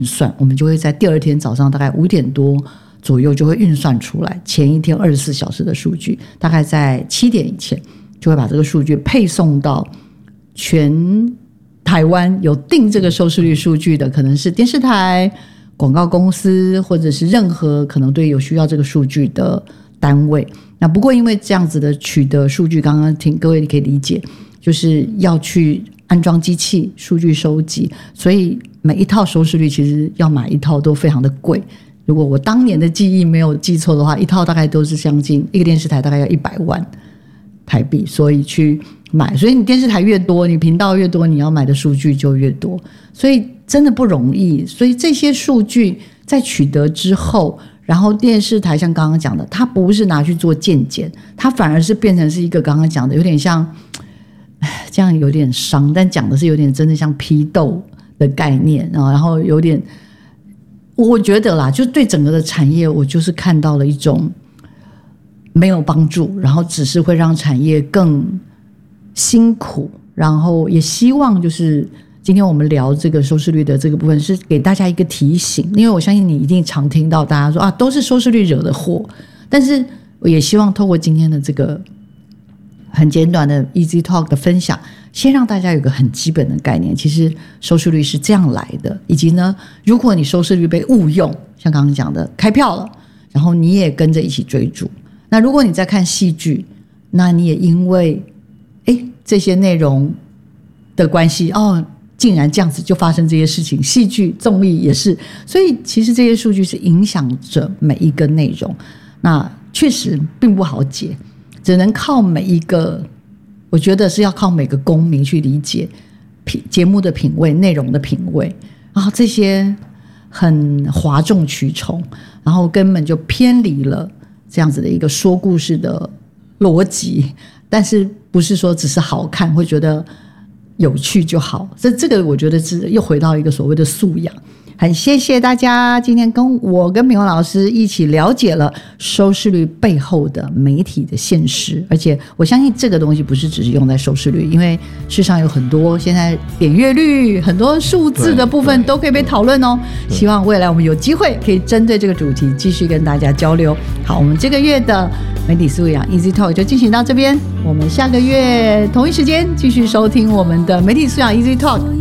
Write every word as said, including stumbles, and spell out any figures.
算，我们就会在第二天早上大概五点多左右就会运算出来前一天二十四小时的数据，大概在七点以前就会把这个数据配送到全台湾有定这个收视率数据的，可能是电视台、广告公司，或者是任何可能对有需要这个数据的单位。那不过因为这样子的取得数据，刚刚听各位可以理解，就是要去安装机器数据收集，所以每一套收视率其实要买一套都非常的贵。如果我当年的记忆没有记错的话，一套大概都是将近一个电视台大概要一百万台币，所以去买，所以你电视台越多，你频道越多，你要买的数据就越多，所以真的不容易。所以这些数据在取得之后，然后电视台像刚刚讲的，它不是拿去做渐检，它反而是变成是一个刚刚讲的有点像这样有点伤，但讲的是有点真的像批斗的概念，然后有点我觉得啦，就对整个的产业我就是看到了一种没有帮助，然后只是会让产业更辛苦，然后也希望就是今天我们聊这个收视率的这个部分是给大家一个提醒，因为我相信你一定常听到大家说啊，都是收视率惹的祸，但是我也希望透过今天的这个很简短的 Easy Talk 的分享，先让大家有个很基本的概念，其实收视率是这样来的，以及呢，如果你收视率被误用，像刚刚讲的开票了，然后你也跟着一起追逐，那如果你在看戏剧，那你也因为诶这些内容的关系哦，竟然这样子就发生这些事情，戏剧综艺也是，所以其实这些数据是影响着每一个内容，那确实并不好解，只能靠每一个，我觉得是要靠每个公民去理解节目的品味、内容的品味，然后这些很哗众取宠，然后根本就偏离了这样子的一个说故事的逻辑，但是不是说只是好看会觉得有趣就好，这这个我觉得是又回到一个所谓的素养。很谢谢大家今天跟我跟敏宏老师一起了解了收视率背后的媒体的现实，而且我相信这个东西不是只是用在收视率，因为世上有很多现在点阅率很多数字的部分都可以被讨论哦。希望未来我们有机会可以针对这个主题继续跟大家交流。好，我们这个月的媒体素养 Easy Talk 就进行到这边，我们下个月同一时间继续收听我们的媒体素养 Easy Talk。